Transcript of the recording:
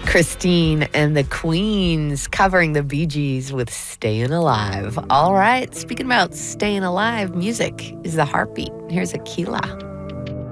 Christine and the Queens covering the Bee Gees with Staying Alive. All right, speaking about staying alive, music is the heartbeat. Here's Aquila.